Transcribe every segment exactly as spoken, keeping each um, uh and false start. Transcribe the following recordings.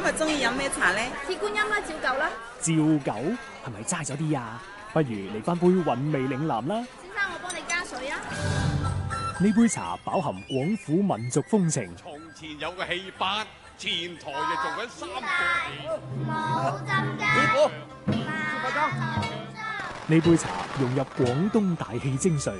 日中意飲咩茶呢？ 鐵觀音啦，照舊啦。 照舊係咪齋咗啲啊？不如嚟翻杯韻味嶺南啦。 先生，我幫你加水啊。 呢杯茶飽含廣府民族風情。 從前有個戲班，前台就做緊三個戲。 冇針㗎。 師傅， 師傅呢杯茶融入廣東大戲精髓。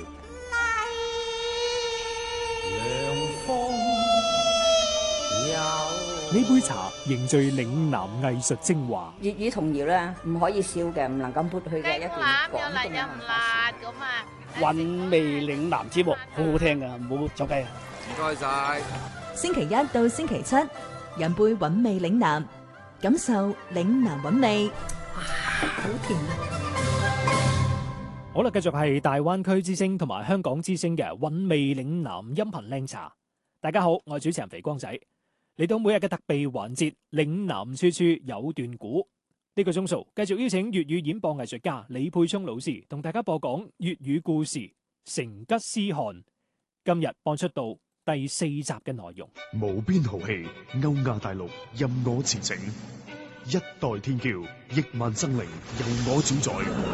呢杯茶凝聚嶺南藝術精華。 粵語童謠咧，唔可以少嘅，唔能夠抹去嘅一段廣東又辣又唔辣咁啊！ 韻味嶺南節目好好聽噶，唔好走雞啊！ 唔該晒。 星期一到星期七，飲杯韻味嶺南，感受嶺南韻味。哇，好甜啊！ 好啦，繼續係大灣區之聲同埋香港之聲嘅韻味嶺南音頻靚茶。大家好，我係主持人肥光仔。嚟到每日嘅特備環節，嶺南處處有段古。呢個鐘數繼續邀請粵語演播藝術家李沛聰老師同大家播講粵語故事《成吉思汗》。今日播出到第四集嘅內容。 無邊豪氣，歐亞大陸任我馳騁，一代天驕，億萬生靈由我主宰。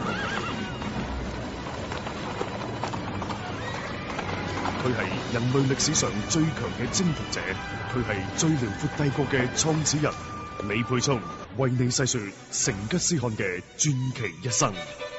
佢係人類歷史上最強嘅征服者，佢係最遼闊帝國嘅創始人。李沛聰為你細說成吉思汗嘅傳奇一生。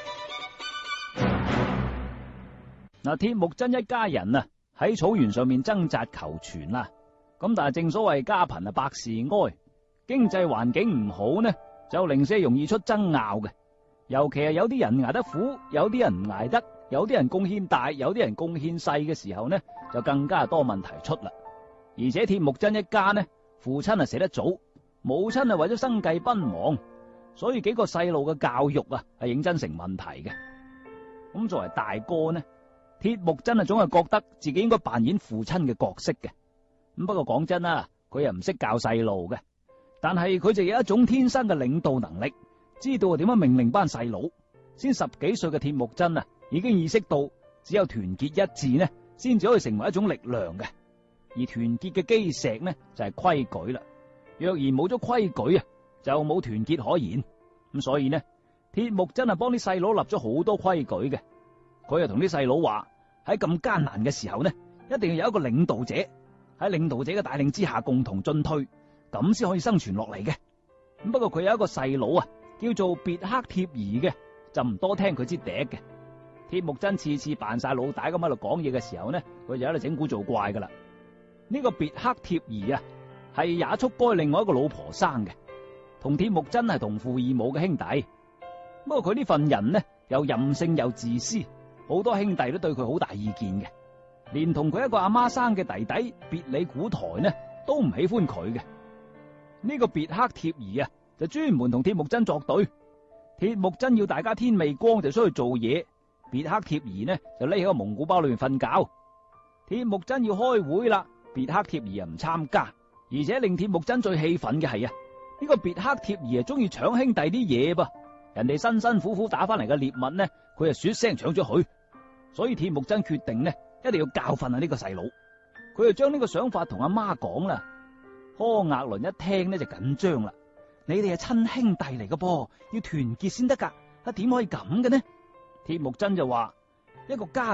嗱，鐵木真一家人啊喺草原上面掙扎求存啦，咁但係正所謂家貧啊百事哀，經濟環境唔好呢，就零舍容易出爭拗嘅。尤其係有啲人捱得苦，有啲人唔捱得。有啲人貢獻大，有啲人貢獻細嘅時候呢，就更加多問題出啦。而且鐵木真一家呢，父親啊死得早，母親啊為咗生計奔忙，所以幾個細路嘅教育啊係認真成問題嘅。咁作為大哥呢，鐵木真啊總係覺得自己應該扮演父親嘅角色嘅。咁不過講真啦，佢又唔識教細路嘅，但係佢就有一種天生嘅領導能力，知道點樣命令班細佬。先十幾歲嘅鐵木真啊，已經意識到只有團結一致呢，先至可以成為一種力量嘅。而團結嘅基石呢，就係規矩啦。若然冇咗規矩啊，就冇團結可言。咁所以呢，鐵木真係幫啲細佬立咗好多規矩嘅。佢又同啲細佬話，喺咁艱難嘅時候呢，一定要有一個領導者，喺領導者嘅帶領之下共同進退，咁先可以生存落嚟嘅。咁不過佢有一個細佬啊，叫做別克帖兒嘅，就唔多聽佢支笛嘅。鐵木真次次扮晒老大咁喺度講嘢嘅時候呢，佢就喺度整蠱做怪噶啦。呢、這個別克帖兒啊，係也速該另外一個老婆生嘅，同鐵木真係同父異母嘅兄弟。不過佢呢份人呢，又任性又自私，好多兄弟都對佢好大意見嘅，連同佢一個阿媽生嘅弟弟別里古台呢，都唔喜歡佢嘅。呢、這個別克帖兒啊，就專門同鐵木真作對。鐵木真要大家天未光就出去做嘢，別克帖兒呢就匿喺個蒙古包裏面瞓覺。鐵木真要開會啦，別克帖兒又唔參加，而且令鐵木真最氣憤嘅係啊，呢、這個別克帖兒啊中意搶兄弟啲嘢噃，人哋辛辛苦苦打翻嚟嘅獵物呢，佢就說聲搶咗佢。所以鐵木真決定呢，一定要教訓下呢個細佬。佢就將呢個想法同阿媽講啦。柯額倫一聽呢就緊張啦，你哋係親兄弟嚟嘅噃，要團結先得噶，啊點可以咁嘅呢？鐵木真就話，一個家